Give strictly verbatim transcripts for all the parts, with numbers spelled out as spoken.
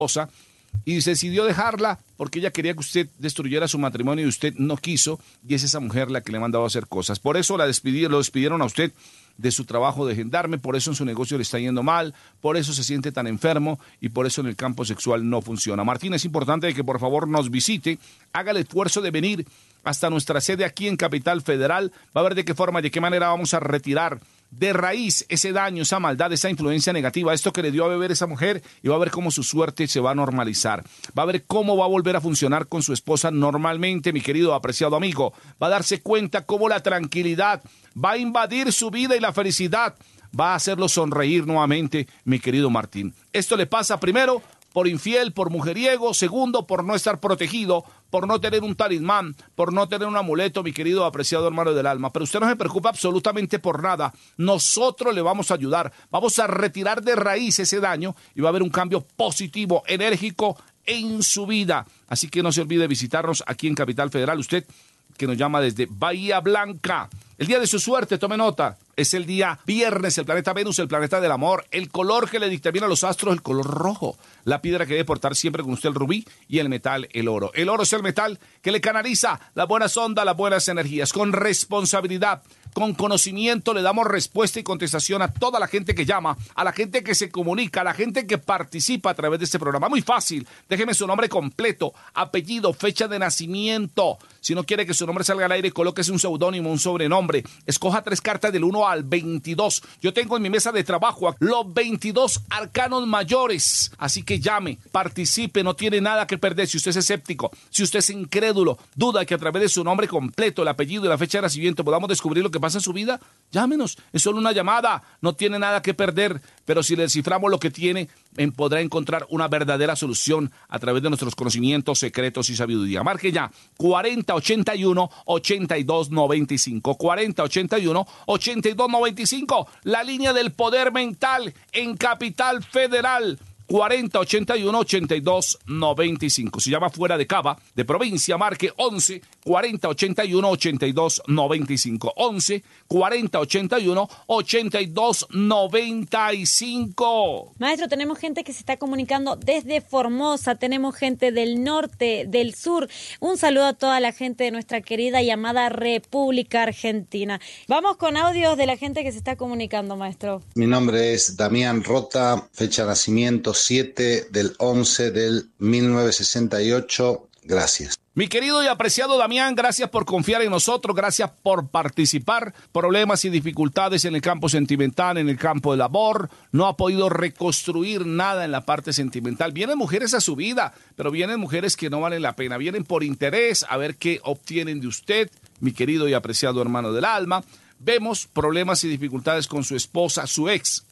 esposa y decidió dejarla porque ella quería que usted destruyera su matrimonio y usted no quiso, y es esa mujer la que le ha mandado a hacer cosas. Por eso la despidieron, lo despidieron a usted de su trabajo de gendarme, por eso en su negocio le está yendo mal, por eso se siente tan enfermo y por eso en el campo sexual no funciona. Martín, es importante que por favor nos visite, haga el esfuerzo de venir hasta nuestra sede aquí en Capital Federal, va a ver de qué forma y de qué manera vamos a retirar de raíz ese daño, esa maldad, esa influencia negativa, esto que le dio a beber esa mujer, y va a ver cómo su suerte se va a normalizar. Va a ver cómo va a volver a funcionar con su esposa normalmente, mi querido apreciado amigo. Va a darse cuenta cómo la tranquilidad va a invadir su vida y la felicidad va a hacerlo sonreír nuevamente, mi querido Martín. Esto le pasa primero por infiel, por mujeriego, segundo, por no estar protegido, por no tener un talismán, por no tener un amuleto, mi querido apreciado hermano del alma. Pero usted no se preocupa absolutamente por nada. Nosotros le vamos a ayudar. Vamos a retirar de raíz ese daño y va a haber un cambio positivo, enérgico en su vida. Así que no se olvide visitarnos aquí en Capital Federal. Usted que nos llama desde Bahía Blanca. El día de su suerte, tome nota, es el día viernes, el planeta Venus, el planeta del amor. El color que le dictamina a los astros, el color rojo. La piedra que debe portar siempre con usted, el rubí, y el metal, el oro. El oro es el metal que le canaliza las buenas ondas, las buenas energías. Con responsabilidad, con conocimiento, le damos respuesta y contestación a toda la gente que llama, a la gente que se comunica, a la gente que participa a través de este programa. Muy fácil, déjeme su nombre completo, apellido, fecha de nacimiento. Si no quiere que su nombre salga al aire, colóquese un seudónimo, un sobrenombre. Escoja tres cartas del uno al veintidós. Yo tengo en mi mesa de trabajo los veintidós arcanos mayores. Así que llame, participe, no tiene nada que perder. Si usted es escéptico, si usted es incrédulo, duda que a través de su nombre completo, el apellido y la fecha de nacimiento podamos descubrir lo que pasa en su vida, llámenos. Es solo una llamada, no tiene nada que perder. Pero si le desciframos lo que tiene, podrá encontrar una verdadera solución a través de nuestros conocimientos, secretos y sabiduría. Marque ya cuarenta ochenta y uno ochenta y dos noventa y cinco. cuarenta ochenta y uno ochenta y dos noventa y cinco. La línea del poder mental en Capital Federal. cuarenta ochenta y uno ochenta y dos noventa y cinco. Si llama fuera de Cava, de provincia, marque once cuarenta ochenta y uno ochenta y dos noventa y cinco. once cuarenta ochenta y uno ochenta y dos noventa y cinco. Maestro, tenemos gente que se está comunicando desde Formosa, tenemos gente del norte, del sur. Un saludo a toda la gente de nuestra querida y amada República Argentina. Vamos con audios de la gente que se está comunicando, maestro. Mi nombre es Damián Rota, fecha de nacimiento siete del once del mil novecientos sesenta y ocho. Gracias. Mi querido y apreciado Damián, gracias por confiar en nosotros, gracias por participar. Problemas y dificultades en el campo sentimental, en el campo del amor. No ha podido reconstruir nada en la parte sentimental. Vienen mujeres a su vida, pero vienen mujeres que no valen la pena. Vienen por interés a ver qué obtienen de usted, mi querido y apreciado hermano del alma. Vemos problemas y dificultades con su esposa, su ex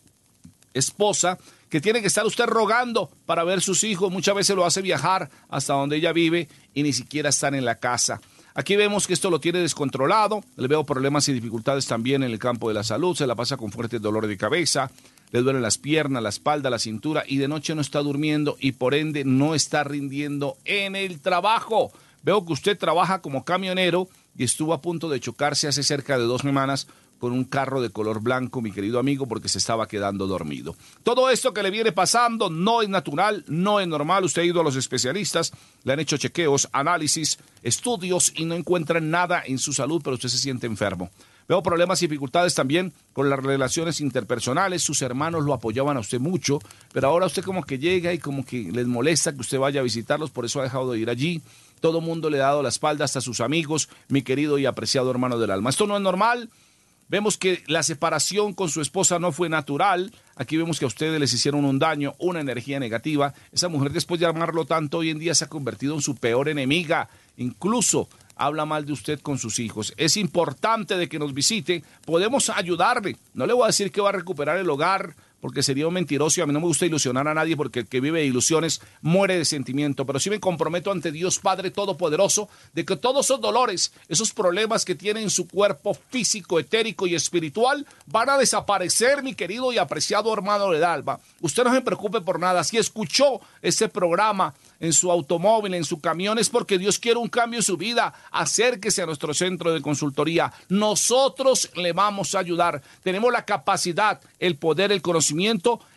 esposa, que tiene que estar usted rogando para ver sus hijos. Muchas veces lo hace viajar hasta donde ella vive y ni siquiera están en la casa. Aquí vemos que esto lo tiene descontrolado. Le veo problemas y dificultades también en el campo de la salud. Se la pasa con fuertes dolores de cabeza, le duelen las piernas, la espalda, la cintura, y de noche no está durmiendo y por ende no está rindiendo en el trabajo. Veo que usted trabaja como camionero y estuvo a punto de chocarse hace cerca de dos semanas con un carro de color blanco, mi querido amigo, porque se estaba quedando dormido. Todo esto que le viene pasando no es natural, no es normal. Usted ha ido a los especialistas, le han hecho chequeos, análisis, estudios y no encuentran nada en su salud, pero usted se siente enfermo. Veo problemas y dificultades también con las relaciones interpersonales. Sus hermanos lo apoyaban a usted mucho, pero ahora usted como que llega y como que les molesta que usted vaya a visitarlos, por eso ha dejado de ir allí. Todo mundo le ha dado la espalda, hasta sus amigos, mi querido y apreciado hermano del alma. Esto no es normal. Vemos que la separación con su esposa no fue natural. Aquí vemos que a ustedes les hicieron un daño, una energía negativa. Esa mujer, después de amarlo tanto, hoy en día se ha convertido en su peor enemiga. Incluso habla mal de usted con sus hijos. Es importante de que nos visite. Podemos ayudarle. No le voy a decir que va a recuperar el hogar, porque sería un mentiroso y a mí no me gusta ilusionar a nadie, porque el que vive de ilusiones muere de sentimiento. Pero sí me comprometo ante Dios Padre Todopoderoso de que todos esos dolores, esos problemas que tiene en su cuerpo físico, etérico y espiritual van a desaparecer, mi querido y apreciado hermano del alma. Usted no se preocupe por nada. Si escuchó ese programa en su automóvil, en su camión, es porque Dios quiere un cambio en su vida. Acérquese a nuestro centro de consultoría. Nosotros le vamos a ayudar. Tenemos la capacidad, el poder, el conocimiento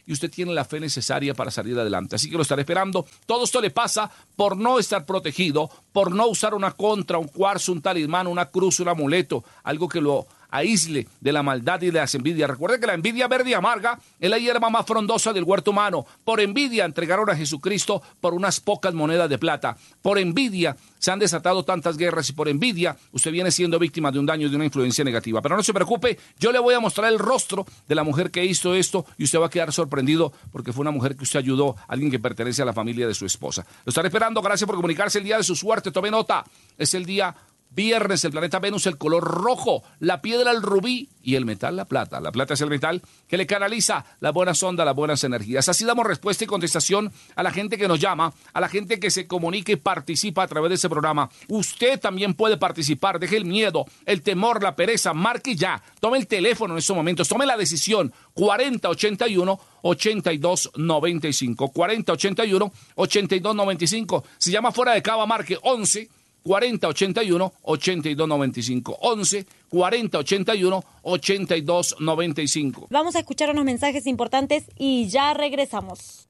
y usted tiene la fe necesaria para salir adelante. Así que lo estaré esperando. Todo esto le pasa por no estar protegido, por no usar una contra, un cuarzo, un talismán, una cruz, un amuleto, algo que lo aísle de la maldad y de las envidias. Recuerde que la envidia verde y amarga es la hierba más frondosa del huerto humano. Por envidia entregaron a Jesucristo por unas pocas monedas de plata. Por envidia se han desatado tantas guerras y por envidia usted viene siendo víctima de un daño y de una influencia negativa. Pero no se preocupe, yo le voy a mostrar el rostro de la mujer que hizo esto y usted va a quedar sorprendido porque fue una mujer que usted ayudó, alguien que pertenece a la familia de su esposa. Lo estaré esperando. Gracias por comunicarse el día de su suerte. Tome nota. Es el día viernes, el planeta Venus, el color rojo, la piedra el rubí y el metal la plata. La plata es el metal que le canaliza las buenas ondas, las buenas energías. Así damos respuesta y contestación a la gente que nos llama, a la gente que se comunica y participa a través de ese programa. Usted también puede participar. Deje el miedo, el temor, la pereza. Marque ya. Tome el teléfono en estos momentos. Tome la decisión. cuarenta ochenta y uno ochenta y dos noventa y cinco. cuarenta ochenta y uno ochenta y dos noventa y cinco. Si llama fuera de Cava, marque once cuarenta ochenta y uno ochenta y dos noventa y cinco. once cuarenta ochenta y uno ochenta y dos noventa y cinco. Vamos a escuchar unos mensajes importantes y ya regresamos.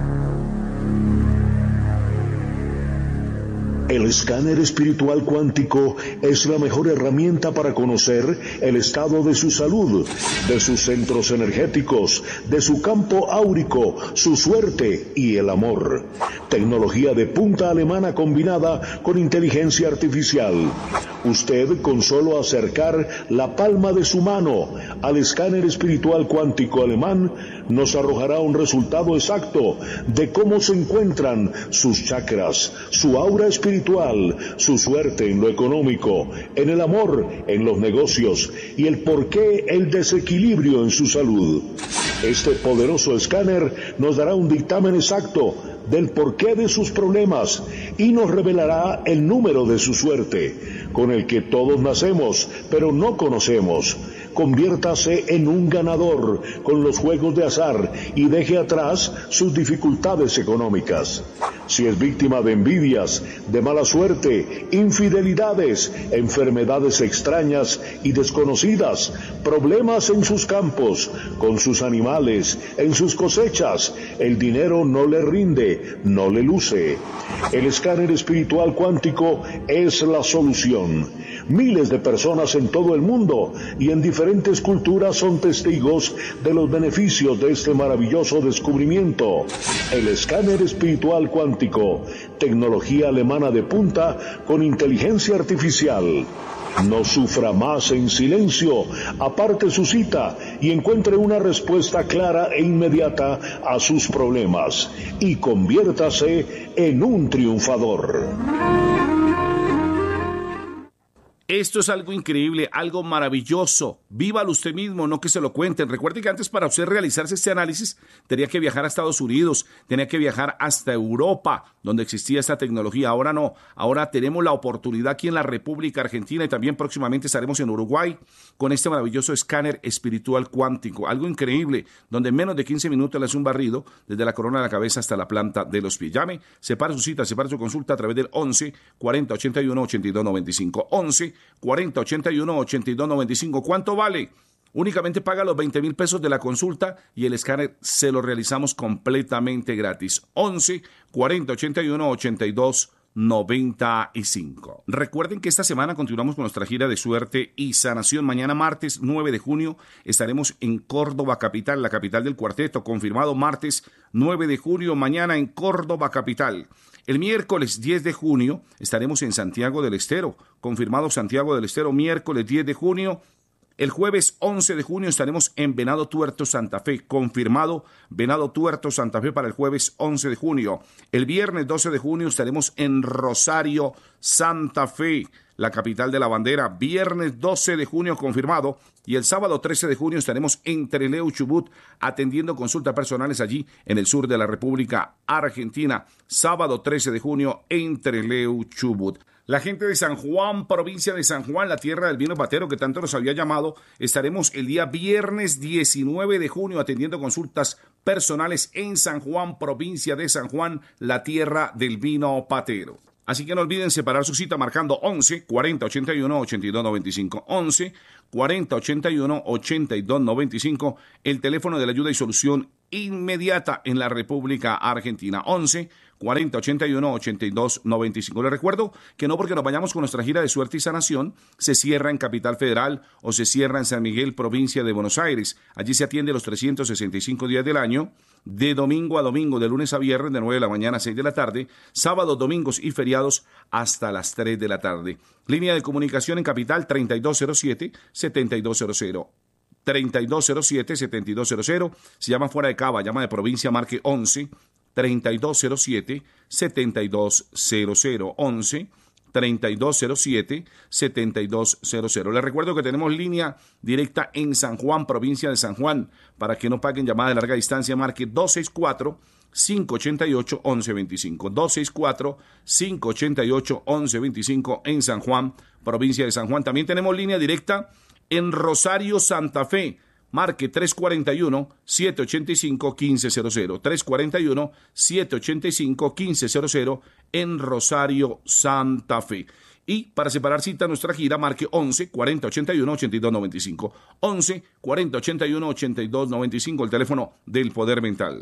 El escáner espiritual cuántico es la mejor herramienta para conocer el estado de su salud, de sus centros energéticos, de su campo áurico, su suerte y el amor. Tecnología de punta alemana combinada con inteligencia artificial. Usted, con solo acercar la palma de su mano al escáner espiritual cuántico alemán, nos arrojará un resultado exacto de cómo se encuentran sus chakras, su aura espiritual, su suerte en lo económico, en el amor, en los negocios y el porqué el desequilibrio en su salud. Este poderoso escáner nos dará un dictamen exacto del porqué de sus problemas y nos revelará el número de su suerte, con el que todos nacemos, pero no conocemos. Conviértase en un ganador con los juegos de azar y deje atrás sus dificultades económicas. Si es víctima de envidias, de mala suerte, infidelidades, enfermedades extrañas y desconocidas, problemas en sus campos, con sus animales, en sus cosechas, el dinero no le rinde, no le luce. El escáner espiritual cuántico es la solución. Miles de personas en todo el mundo y en diferentes culturas son testigos de los beneficios de este maravilloso descubrimiento. El escáner espiritual cuántico, tecnología alemana de punta con inteligencia artificial. No sufra más en silencio, aparte su cita y encuentre una respuesta clara e inmediata a sus problemas y conviértase en un triunfador. Esto es algo increíble, algo maravilloso. Vívalo usted mismo, no que se lo cuenten. Recuerde que antes para usted realizarse este análisis tenía que viajar a Estados Unidos, tenía que viajar hasta Europa, donde existía esta tecnología. Ahora no, ahora tenemos la oportunidad aquí en la República Argentina y también próximamente estaremos en Uruguay con este maravilloso escáner espiritual cuántico. Algo increíble, donde en menos de quince minutos le hace un barrido desde la corona de la cabeza hasta la planta de los pies. Llame, separe su cita, separe su consulta a través del once cuarenta ochenta y uno ochenta y dos noventa y cinco. once cuarenta ochenta y uno ochenta y dos noventa y cinco. ¿Cuánto vale? Únicamente paga los veinte mil pesos de la consulta y el escáner se lo realizamos completamente gratis. once cuarenta ochenta y uno ochenta y dos noventa y cinco. Recuerden que esta semana continuamos con nuestra gira de suerte y sanación. Mañana martes nueve de junio estaremos en Córdoba capital, la capital del cuarteto. Confirmado martes nueve de junio, mañana en Córdoba capital. El miércoles diez de junio estaremos en Santiago del Estero. Confirmado Santiago del Estero, miércoles diez de junio. El jueves once de junio estaremos en Venado Tuerto, Santa Fe. Confirmado Venado Tuerto, Santa Fe para el jueves once de junio. El viernes doce de junio estaremos en Rosario, Santa Fe, la capital de la bandera. Viernes doce de junio confirmado. Y el sábado trece de junio estaremos en Trelew, Chubut, atendiendo consultas personales allí en el sur de la República Argentina. Sábado trece de junio en Trelew, Chubut. La gente de San Juan, provincia de San Juan, la tierra del vino patero que tanto nos había llamado, estaremos el día viernes diecinueve de junio atendiendo consultas personales en San Juan, provincia de San Juan, la tierra del vino patero. Así que no olviden separar su cita marcando once cuarenta ochenta y uno ochenta y dos noventa y cinco. once cuarenta ochenta y uno ochenta y dos noventa y cinco, el teléfono de la ayuda y solución inmediata en la República Argentina. once cuarenta ochenta y uno ochenta y dos noventa y cinco. Les recuerdo que no porque nos vayamos con nuestra gira de suerte y sanación se cierra en Capital Federal o se cierra en San Miguel, provincia de Buenos Aires. Allí se atiende los trescientos sesenta y cinco días del año, de domingo a domingo, de lunes a viernes, de nueve de la mañana a seis de la tarde, sábados, domingos y feriados hasta las tres de la tarde. Línea de comunicación en Capital treinta y dos cero siete setenta y dos cero cero. treinta y dos cero siete setenta y dos cero cero. Si llama fuera de Cava, llama de provincia, marque once treinta y dos cero siete setenta y dos cero cero. once treinta y dos cero siete setenta y dos cero cero. Les recuerdo que tenemos línea directa en San Juan, provincia de San Juan. Para que no paguen llamada de larga distancia, marque dos seis cuatro cinco ocho ocho once veinticinco. dos seis cuatro cinco ocho ocho once veinticinco en San Juan, provincia de San Juan. También tenemos línea directa en Rosario, Santa Fe. Marque tres cuatro uno siete ocho cinco uno cinco cero cero. tres cuatro uno siete ocho cinco uno cinco cero cero en Rosario, Santa Fe. Y para separar cita a nuestra gira, marque once cuarenta ochenta y uno ochenta y dos noventa y cinco. once cuarenta ochenta y uno ochenta y dos noventa y cinco, el teléfono del Poder Mental.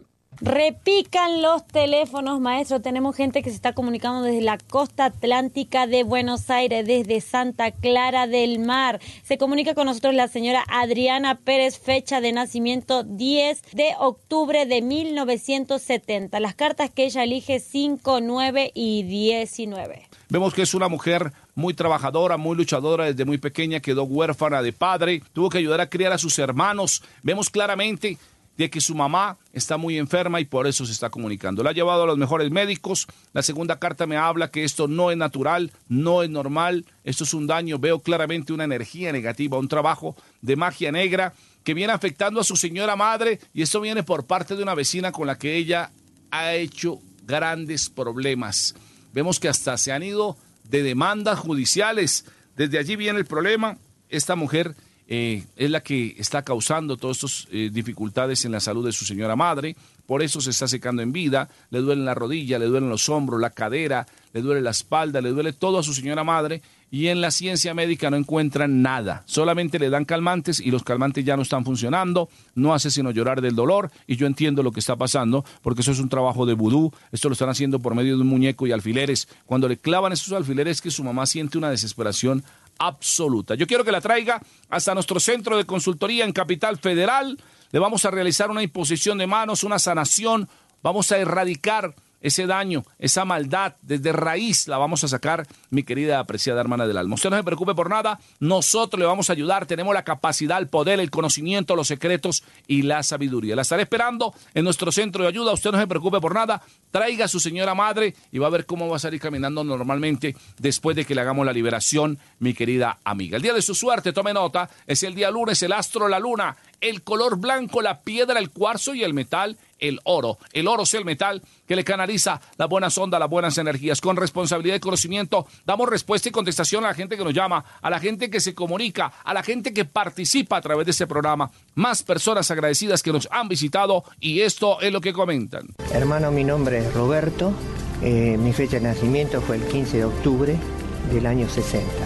Repican los teléfonos, maestro. Tenemos gente que se está comunicando desde la costa atlántica de Buenos Aires, desde Santa Clara del Mar. Se comunica con nosotros la señora Adriana Pérez, fecha de nacimiento diez de octubre de mil novecientos setenta. Las cartas que ella elige cinco, nueve y diecinueve. Vemos que es una mujer muy trabajadora, muy luchadora desde muy pequeña, quedó huérfana de padre, tuvo que ayudar a criar a sus hermanos. Vemos claramente de que su mamá está muy enferma y por eso se está comunicando. La ha llevado a los mejores médicos. La segunda carta me habla que esto no es natural, no es normal, esto es un daño. Veo claramente una energía negativa, un trabajo de magia negra que viene afectando a su señora madre, y esto viene por parte de una vecina con la que ella ha hecho grandes problemas. Vemos que hasta se han ido de demandas judiciales. Desde allí viene el problema. Esta mujer Eh, es la que está causando todas estas eh, dificultades en la salud de su señora madre. Por eso se está secando en vida. Le duelen la rodilla, le duelen los hombros, la cadera, le duele la espalda, le duele todo a su señora madre, y en la ciencia médica no encuentran nada. Solamente le dan calmantes y los calmantes ya no están funcionando, no hace sino llorar del dolor, y yo entiendo lo que está pasando porque eso es un trabajo de vudú. Esto lo están haciendo por medio de un muñeco y alfileres. Cuando le clavan esos alfileres, que su mamá siente una desesperación absoluta. Yo quiero que la traiga hasta nuestro centro de consultoría en Capital Federal. Le vamos a realizar una imposición de manos, una sanación. Vamos a erradicar ese daño, esa maldad desde raíz. La vamos a sacar, mi querida apreciada hermana del alma. Usted no se preocupe por nada, nosotros le vamos a ayudar. Tenemos la capacidad, el poder, el conocimiento, los secretos y la sabiduría. La estaré esperando en nuestro centro de ayuda. Usted no se preocupe por nada, traiga a su señora madre y va a ver cómo va a salir caminando normalmente después de que le hagamos la liberación, mi querida amiga. El día de su suerte, tome nota, es el día lunes, el astro, la luna, el color blanco, la piedra, el cuarzo, y el metal, el oro. El oro es el metal que le canaliza las buenas ondas, las buenas energías. Con responsabilidad y conocimiento damos respuesta y contestación a la gente que nos llama, a la gente que se comunica, a la gente que participa a través de este programa. Más personas agradecidas que nos han visitado, y esto es lo que comentan. Hermano, mi nombre es Roberto. Eh, mi fecha de nacimiento fue el quince de octubre del año sesenta.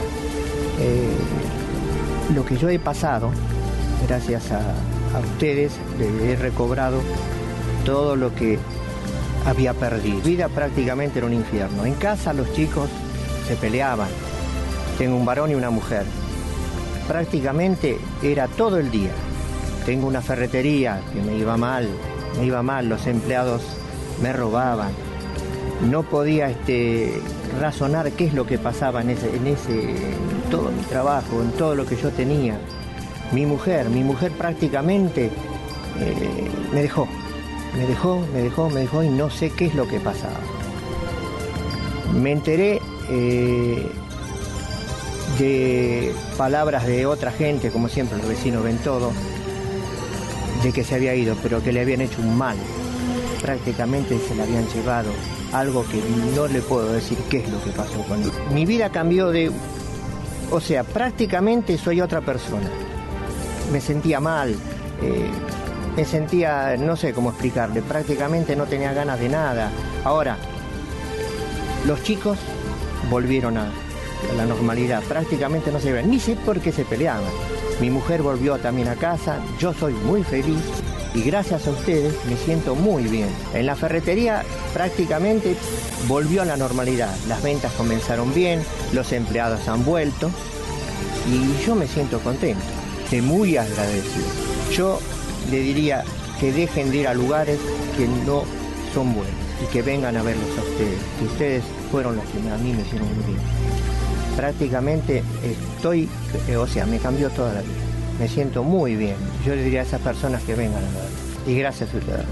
Eh, lo que yo he pasado, gracias a, a ustedes, he recobrado todo lo que había perdido. Mi vida prácticamente era un infierno. En casa los chicos se peleaban. Tengo un varón y una mujer. Prácticamente era todo el día. Tengo una ferretería que me iba mal, me iba mal, los empleados me robaban. No podía este, razonar qué es lo que pasaba en ese, en ese, en todo mi trabajo, en todo lo que yo tenía. Mi mujer, mi mujer prácticamente eh, me dejó. Me dejó, me dejó, me dejó y no sé qué es lo que pasaba. Me enteré eh, de palabras de otra gente, como siempre los vecinos ven todo, de que se había ido, pero que le habían hecho un mal. Prácticamente se la habían llevado. Algo que no le puedo decir qué es lo que pasó con él. Mi vida cambió de... O sea, prácticamente soy otra persona. Me sentía mal. Eh, Me sentía, no sé cómo explicarle, prácticamente no tenía ganas de nada. Ahora, los chicos volvieron a, a la normalidad, prácticamente no se ven, ni sé por qué se peleaban. Mi mujer volvió también a casa, yo soy muy feliz, y gracias a ustedes me siento muy bien. En la ferretería prácticamente volvió a la normalidad. Las ventas comenzaron bien, los empleados han vuelto y yo me siento contento, y muy agradecido. Yo le diría que dejen de ir a lugares que no son buenos y que vengan a verlos a ustedes, que ustedes fueron los que a mí me hicieron muy bien. Prácticamente estoy, o sea, me cambió toda la vida. Me siento muy bien. Yo le diría a esas personas que vengan a verlo. Y gracias a ustedes.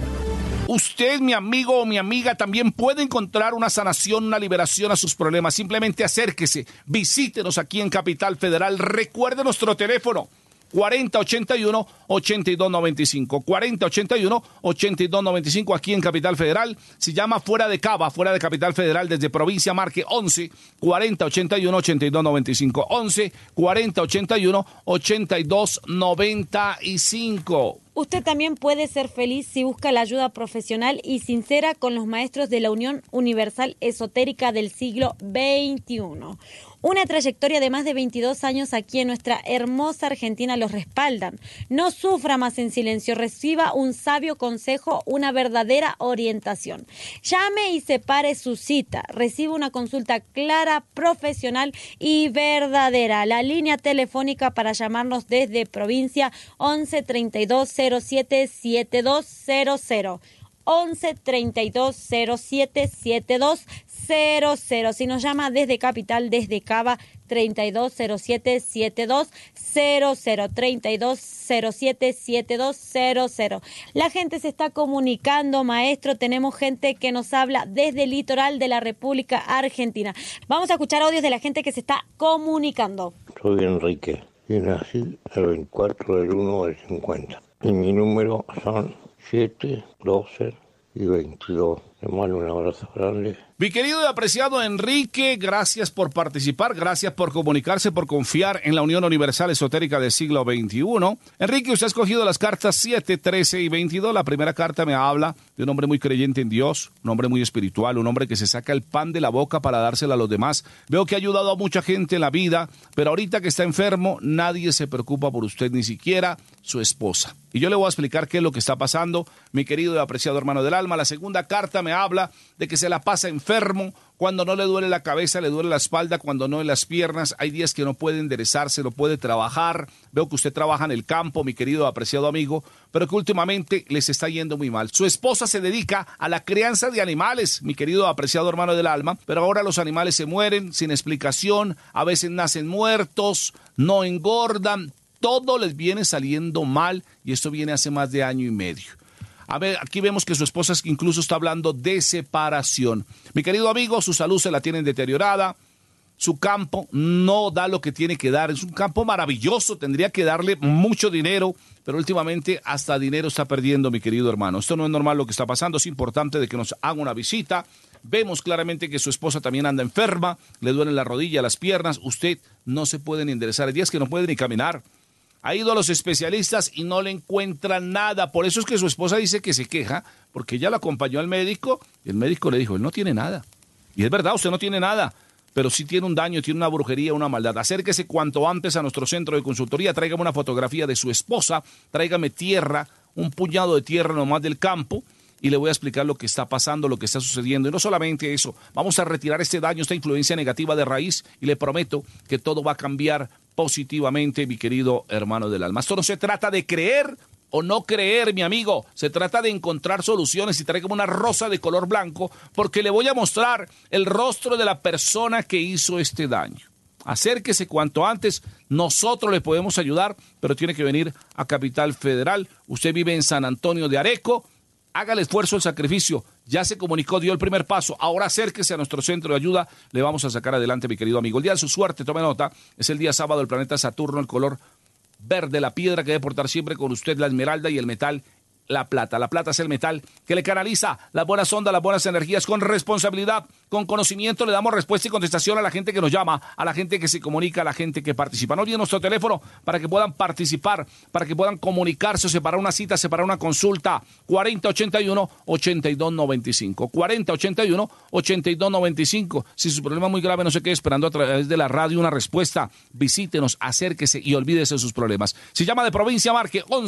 Usted, mi amigo o mi amiga, también puede encontrar una sanación, una liberación a sus problemas. Simplemente acérquese, visítenos aquí en Capital Federal. Recuerde nuestro teléfono. cuarenta ochenta y uno, ochenta y dos noventa y cinco. cuarenta ochenta y uno, ochenta y dos noventa y cinco aquí en Capital Federal. Se llama Fuera de Cava, fuera de Capital Federal, desde provincia, marque once, cuarenta ochenta y uno, ochenta y dos noventa y cinco. once, cuarenta ochenta y uno, ochenta y dos noventa y cinco. Usted también puede ser feliz si busca la ayuda profesional y sincera con los maestros de la Unión Universal Esotérica del siglo veintiuno. Una trayectoria de más de veintidós años aquí en nuestra hermosa Argentina los respaldan. No sufra más en silencio, reciba un sabio consejo, una verdadera orientación. Llame y separe su cita, reciba una consulta clara, profesional y verdadera. La línea telefónica para llamarnos desde provincia once treinta y dos cero siete setenta y dos cero cero. once treinta y dos cero siete setenta y dos cero cero. Si nos llama desde Capital, desde Cava, treinta y dos cero siete setenta y dos cero cero. treinta y dos cero siete setenta y dos cero cero. La gente se está comunicando, maestro. Tenemos gente que nos habla desde el litoral de la República Argentina. Vamos a escuchar audios de la gente que se está comunicando. Soy Enrique y nací el veinticuatro del uno del cincuenta. Y mi número son siete, doce y veintidós. Le mando un abrazo grande. Mi querido y apreciado Enrique, gracias por participar, gracias por comunicarse, por confiar en la Unión Universal Esotérica del siglo veintiuno. Enrique, usted ha escogido las cartas siete, trece y veintidós. La primera carta me habla de un hombre muy creyente en Dios, un hombre muy espiritual, un hombre que se saca el pan de la boca para dársela a los demás. Veo que ha ayudado a mucha gente en la vida, pero ahorita que está enfermo, nadie se preocupa por usted, ni siquiera su esposa. Y yo le voy a explicar qué es lo que está pasando, mi querido y apreciado hermano del alma. La segunda carta me habla de que se la pasa enfermo, cuando no le duele la cabeza, le duele la espalda, cuando no en las piernas. Hay días que no puede enderezarse, no puede trabajar. Veo que usted trabaja en el campo, mi querido y apreciado amigo, pero que últimamente les está yendo muy mal. Su esposa se dedica a la crianza de animales, mi querido y apreciado hermano del alma, pero ahora los animales se mueren sin explicación, a veces nacen muertos, no engordan. Todo les viene saliendo mal y esto viene hace más de año y medio. A ver, aquí vemos que su esposa incluso está hablando de separación. Mi querido amigo, su salud se la tienen deteriorada, su campo no da lo que tiene que dar. Es un campo maravilloso, tendría que darle mucho dinero, pero últimamente hasta dinero está perdiendo, mi querido hermano. Esto no es normal lo que está pasando, es importante de que nos haga una visita. Vemos claramente que su esposa también anda enferma, le duelen la rodilla, las piernas, usted no se puede ni enderezar, hay días que no puede ni caminar. Ha ido a los especialistas y no le encuentran nada. Por eso es que su esposa dice que se queja, porque ella lo acompañó al médico y el médico le dijo, él no tiene nada. Y es verdad, usted no tiene nada, pero sí tiene un daño, tiene una brujería, una maldad. Acérquese cuanto antes a nuestro centro de consultoría, tráigame una fotografía de su esposa, tráigame tierra, un puñado de tierra nomás del campo, y le voy a explicar lo que está pasando, lo que está sucediendo. Y no solamente eso, vamos a retirar este daño, esta influencia negativa de raíz, y le prometo que todo va a cambiar positivamente, mi querido hermano del alma. Esto no se trata de creer o no creer, mi amigo. Se trata de encontrar soluciones y tráigame una rosa de color blanco, porque le voy a mostrar el rostro de la persona que hizo este daño. Acérquese cuanto antes, nosotros le podemos ayudar, pero tiene que venir a Capital Federal. Usted vive en San Antonio de Areco, haga el esfuerzo, el sacrificio, ya se comunicó, dio el primer paso, ahora acérquese a nuestro centro de ayuda, le vamos a sacar adelante, mi querido amigo. El día de su suerte, tome nota, es el día sábado, el planeta Saturno, el color verde, la piedra que debe portar siempre con usted, la esmeralda, y el metal, la plata. La plata es el metal que le canaliza las buenas ondas, las buenas energías con responsabilidad, con conocimiento. Le damos respuesta y contestación a la gente que nos llama, a la gente que se comunica, a la gente que participa. No olviden nuestro teléfono para que puedan participar, para que puedan comunicarse o separar una cita, separar una consulta. cuarenta ochenta y uno, ochenta y dos noventa y cinco. cuarenta ochenta y uno, ochenta y dos noventa y cinco. Si su problema es muy grave, no se quede esperando a través de la radio una respuesta. Visítenos, acérquese y olvídese de sus problemas. Si llama de provincia, marque once,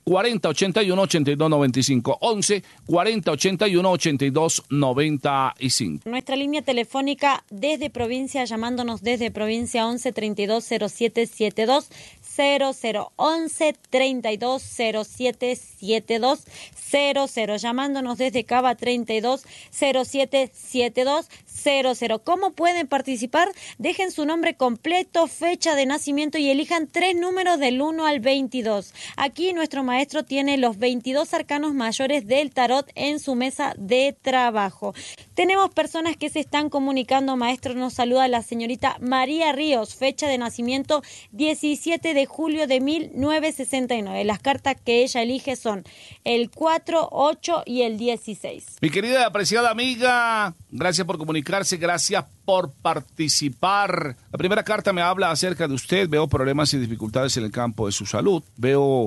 cuarenta ochenta y uno ochenta y dos noventa y cinco. once cuarenta ochenta y uno ochenta y dos noventa y cinco. Nuestra línea telefónica desde provincia, llamándonos desde provincia once treinta y dos cero siete setenta y dos cero cero. once treinta y dos cero siete setenta y dos cero cero. Llamándonos desde Cava treinta y dos cero siete setenta y dos cero cero. ¿Cómo pueden participar? Dejen su nombre completo, fecha de nacimiento y elijan tres números del uno al veintidós. Aquí nuestro maestro tiene los veintidós arcanos mayores del tarot en su mesa de trabajo. Tenemos personas que se están comunicando. Maestro, nos saluda la señorita María Ríos, fecha de nacimiento diecisiete de julio de mil novecientos sesenta y nueve. Las cartas que ella elige son el cuatro, ocho y el dieciséis. Mi querida y apreciada amiga, gracias por comunicarse, gracias por participar. La primera carta me habla acerca de usted. Veo problemas y dificultades en el campo de su salud. Veo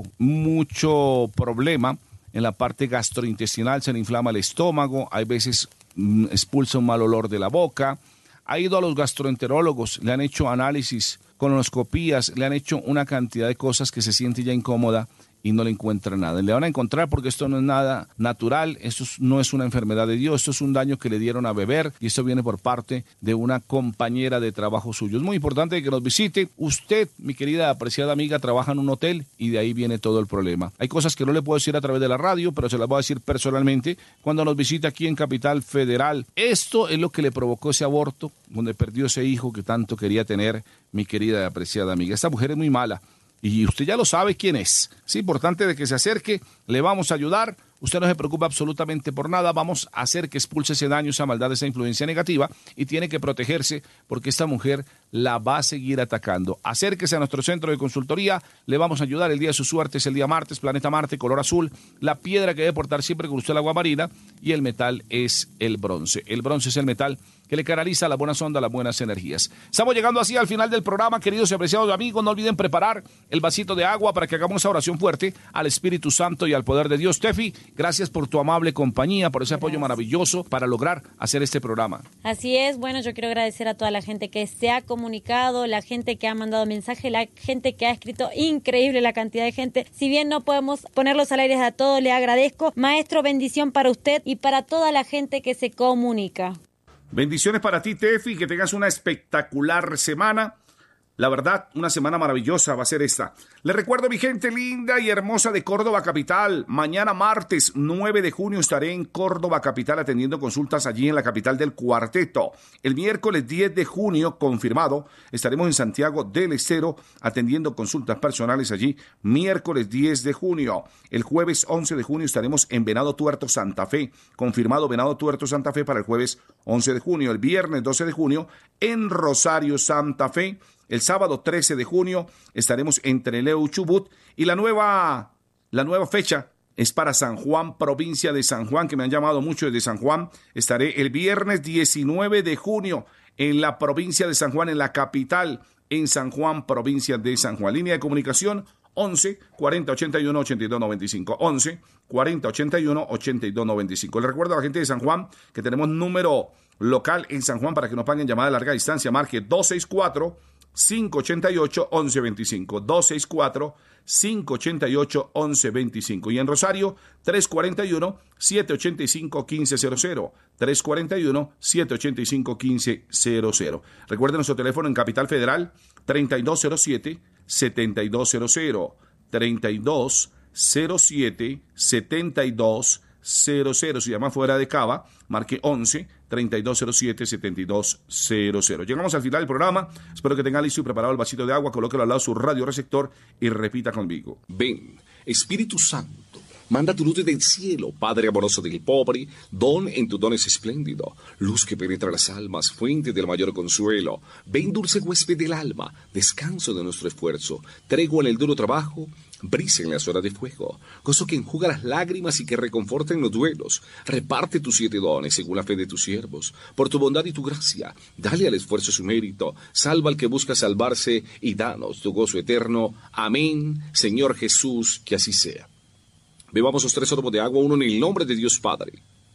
mucho problema en la parte gastrointestinal, se le inflama el estómago, hay veces mmm, expulsa un mal olor de la boca. Ha ido a los gastroenterólogos, le han hecho análisis, colonoscopías, le han hecho una cantidad de cosas que se siente ya incómoda y no le encuentra nada. Le van a encontrar porque esto no es nada natural, esto no es una enfermedad de Dios, esto es un daño que le dieron a beber y esto viene por parte de una compañera de trabajo suyo. Es muy importante que nos visite. Usted, mi querida apreciada amiga, trabaja en un hotel y de ahí viene todo el problema. Hay cosas que no le puedo decir a través de la radio, pero se las voy a decir personalmente cuando nos visita aquí en Capital Federal. Esto es lo que le provocó ese aborto, donde perdió ese hijo que tanto quería tener, mi querida y apreciada amiga. Esta mujer es muy mala. Y usted ya lo sabe quién es. Es importante de que se acerque, le vamos a ayudar. Usted no se preocupa absolutamente por nada. Vamos a hacer que expulse ese daño, esa maldad, esa influencia negativa y tiene que protegerse porque esta mujer la va a seguir atacando. Acérquese a nuestro centro de consultoría, le vamos a ayudar. El día de su suerte es el día martes, planeta Marte, color azul. La piedra que debe portar siempre con usted el agua marina y el metal es el bronce. El bronce es el metal que le canaliza las buenas ondas, las buenas energías. Estamos llegando así al final del programa, queridos y apreciados amigos. No olviden preparar el vasito de agua para que hagamos esa oración fuerte al Espíritu Santo y al poder de Dios. Tefi, gracias por tu amable compañía, por ese apoyo gracias. Maravilloso para lograr hacer este programa. Así es. Bueno, yo quiero agradecer a toda la gente que se ha comunicado, la gente que ha mandado mensaje, la gente que ha escrito. Increíble la cantidad de gente. Si bien no podemos ponerlos al aire a todos, le agradezco. Maestro, bendición para usted y para toda la gente que se comunica. Bendiciones para ti, Tefi, que tengas una espectacular semana. La verdad, una semana maravillosa va a ser esta. Les recuerdo, mi gente linda y hermosa de Córdoba Capital, mañana martes nueve de junio estaré en Córdoba Capital atendiendo consultas allí en la capital del cuarteto. El miércoles diez de junio, confirmado, estaremos en Santiago del Estero atendiendo consultas personales allí, miércoles diez de junio. El jueves once de junio estaremos en Venado Tuerto, Santa Fe, confirmado Venado Tuerto, Santa Fe para el jueves once de junio. El viernes doce de junio en Rosario, Santa Fe. El sábado trece de junio estaremos en Trelew, Chubut, y la nueva, la nueva fecha es para San Juan, provincia de San Juan, que me han llamado mucho desde San Juan. Estaré el viernes diecinueve de junio en la provincia de San Juan, en la capital, en San Juan, provincia de San Juan. Línea de comunicación once cuarenta ochenta y uno ochenta y dos noventa y cinco. once cuarenta ochenta y uno ochenta y dos noventa y cinco. Le recuerdo a la gente de San Juan que tenemos número local en San Juan para que nos paguen llamada de larga distancia. Marque dos seis cuatro cinco ocho ocho once veinticinco, dos seis cuatro cinco ocho ocho once veinticinco, y en Rosario tres cuatro uno siete ocho cinco uno cinco cero cero, tres cuatro uno siete ocho cinco uno cinco cero cero. Recuerden nuestro teléfono en Capital Federal treinta y dos cero siete setenta y dos cero cero, treinta y dos cero siete setenta y dos cero cero. Si llama fuera de Cava, marque once treinta y dos cero siete setenta y dos cero cero. Llegamos al final del programa. Espero que tenga listo y preparado el vasito de agua. Colóquelo al lado de su radioreceptor y repita conmigo. Ven, Espíritu Santo, manda tu luz del cielo, Padre amoroso del pobre, don en tu don es espléndido, luz que penetra las almas, fuente del mayor consuelo. Ven, dulce huésped del alma, descanso de nuestro esfuerzo, tregua en el duro trabajo, brisa en las horas de fuego, gozo que enjuga las lágrimas y que reconforta en los duelos. Reparte tus siete dones según la fe de tus siervos, por tu bondad y tu gracia, dale al esfuerzo su mérito, salva al que busca salvarse y danos tu gozo eterno. Amén, Señor Jesús, que así sea. Bebamos los tres sorbos de agua, uno en el nombre de Dios Padre,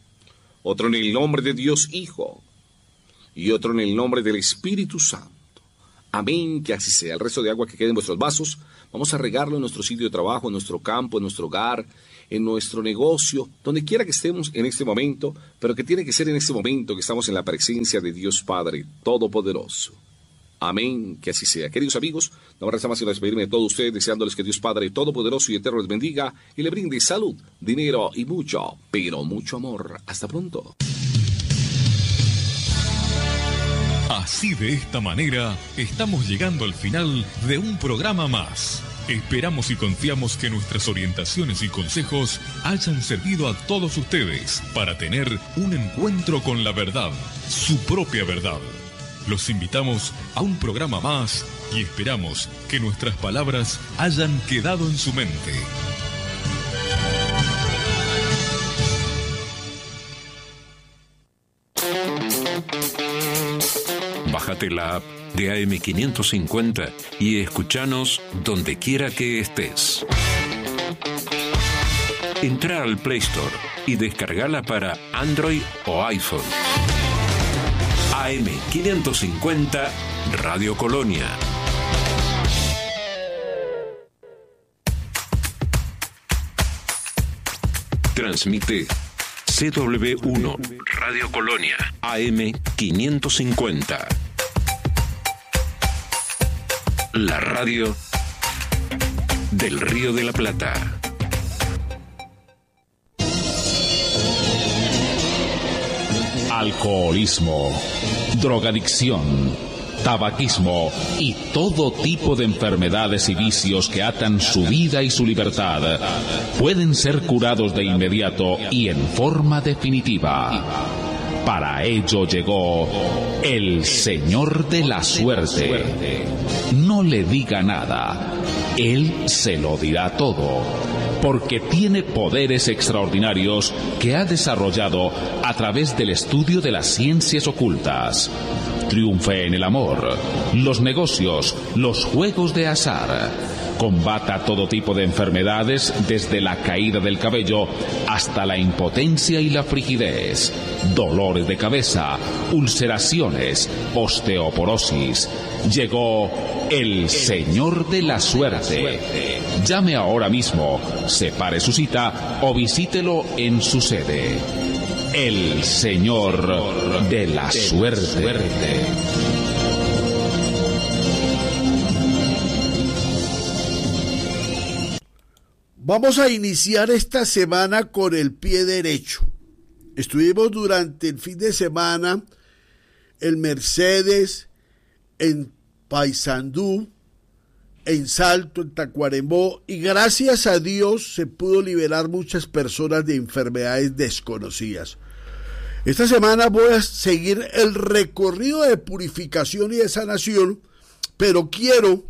otro en el nombre de Dios Hijo y otro en el nombre del Espíritu Santo. Amén, que así sea. El resto de agua que quede en vuestros vasos, Vamos a regarlo en nuestro sitio de trabajo, en nuestro campo, en nuestro hogar, en nuestro negocio, donde quiera que estemos en este momento, pero que tiene que ser en este momento que estamos en la presencia de Dios Padre Todopoderoso. Amén, que así sea. Queridos amigos, no me resta más que despedirme de todos ustedes, deseándoles que Dios Padre Todopoderoso y Eterno les bendiga y le brinde salud, dinero y mucho, pero mucho amor. Hasta pronto. Así, de esta manera, estamos llegando al final de un programa más. Esperamos y confiamos que nuestras orientaciones y consejos hayan servido a todos ustedes para tener un encuentro con la verdad, su propia verdad. Los invitamos a un programa más y esperamos que nuestras palabras hayan quedado en su mente. Bájate la app de A M quinientos cincuenta y escúchanos donde quiera que estés. Entra al Play Store y descargala para Android o iPhone. A M quinientos cincuenta Radio Colonia. Transmite C W uno Radio Colonia A M quinientos cincuenta. La radio del Río de la Plata. Alcoholismo, drogadicción, tabaquismo y todo tipo de enfermedades y vicios que atan su vida y su libertad pueden ser curados de inmediato y en forma definitiva. Para ello llegó el Señor de la Suerte. No le diga nada, Él se lo dirá todo, porque tiene poderes extraordinarios que ha desarrollado a través del estudio de las ciencias ocultas. Triunfe en el amor, los negocios, los juegos de azar. Combata todo tipo de enfermedades, desde la caída del cabello hasta la impotencia y la frigidez, dolores de cabeza, ulceraciones, osteoporosis. Llegó el Señor de la Suerte. Llame ahora mismo, separe su cita o visítelo en su sede. El Señor de la Suerte. Vamos a iniciar esta semana con el pie derecho. Estuvimos durante el fin de semana en Mercedes, en Paysandú, en Salto, en Tacuarembó, y gracias a Dios se pudo liberar muchas personas de enfermedades desconocidas. Esta semana voy a seguir el recorrido de purificación y de sanación, pero quiero...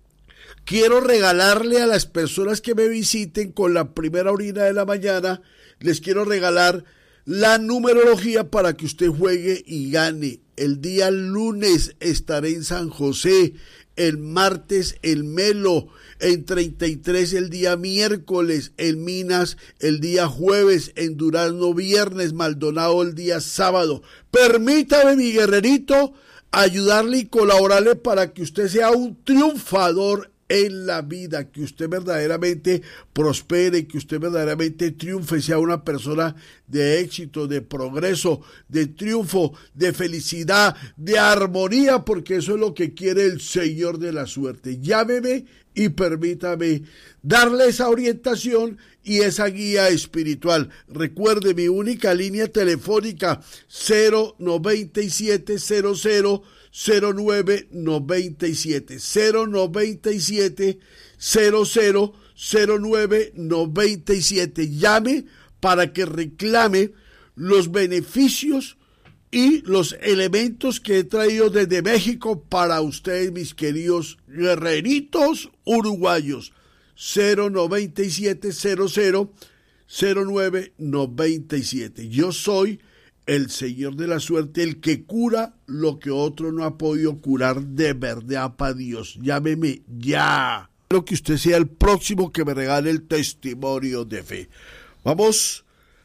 Quiero regalarle a las personas que me visiten con la primera orina de la mañana, les quiero regalar la numerología para que usted juegue y gane. El día lunes estaré en San José, el martes en Melo, en treinta y tres el día miércoles, en Minas el día jueves, en Durazno viernes, Maldonado el día sábado. Permítame, mi guerrerito, ayudarle y colaborarle para que usted sea un triunfador en la vida, que usted verdaderamente prospere, que usted verdaderamente triunfe, sea una persona de éxito, de progreso, de triunfo, de felicidad, de armonía, porque eso es lo que quiere el Señor de la Suerte. Llámeme y permítame darle esa orientación y esa guía espiritual. Recuerde mi única línea telefónica cero noventa y siete cero cero cero nueve noventa y siete cero noventa y siete cero cero cero nueve noventa y siete. Llame para que reclame los beneficios y los elementos que he traído desde México para ustedes, mis queridos guerreritos uruguayos. Cero noventa y siete cero cero cero nueve noventa y siete. Yo soy el Señor de la Suerte, el que cura lo que otro no ha podido curar, de verdad, para Dios. Llámeme ya. Espero que usted sea el próximo que me regale el testimonio de fe. Vamos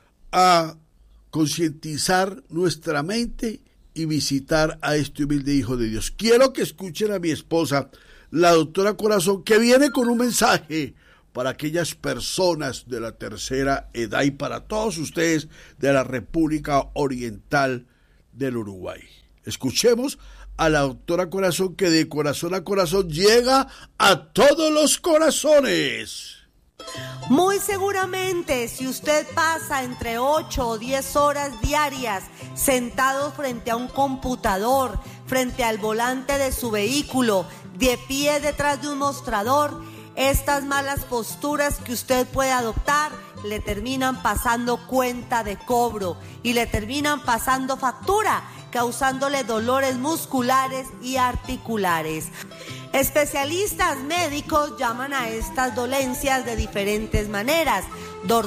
a concientizar nuestra mente y visitar a este humilde Hijo de Dios. Quiero que escuchen a mi esposa, la doctora Corazón, que viene con un mensaje para aquellas personas de la tercera edad y para todos ustedes de la República Oriental del Uruguay. Escuchemos a la doctora Corazón, que de corazón a corazón llega a todos los corazones. Muy seguramente, si usted pasa entre ocho o diez horas diarias sentado frente a un computador, frente al volante de su vehículo, de pie detrás de un mostrador, estas malas posturas que usted puede adoptar le terminan pasando cuenta de cobro y le terminan pasando factura, causándole dolores musculares y articulares. Especialistas médicos llaman a estas dolencias de diferentes maneras: